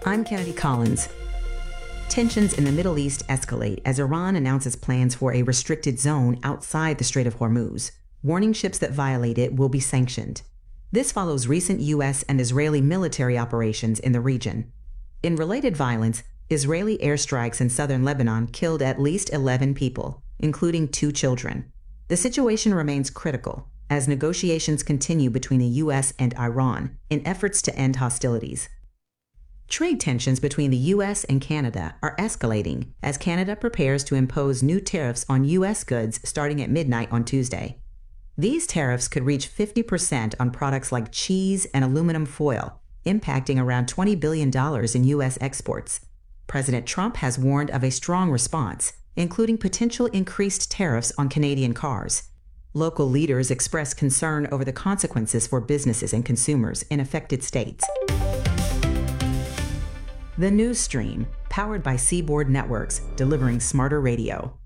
I'm Kennedy Collins. Tensions in the Middle East escalate as Iran announces plans for a restricted zone outside the Strait of Hormuz, warning ships that violate it will be sanctioned. This follows recent U.S. and Israeli military operations in the region. In related violence, Israeli airstrikes in southern Lebanon killed at least 11 people, including 2 children. The situation remains critical as negotiations continue between the U.S. and Iran in efforts to end hostilities. Trade tensions between the U.S. and Canada are escalating as Canada prepares to impose new tariffs on U.S. goods starting at midnight on Tuesday. These tariffs could reach 50% on products like cheese and aluminum foil, impacting around $20 billion in U.S. exports. President Trump has warned of a strong response, including potential increased tariffs on Canadian cars. Local leaders express concern over the consequences for businesses and consumers in affected states. The News Stream, powered by Seaboard Networks, delivering smarter radio.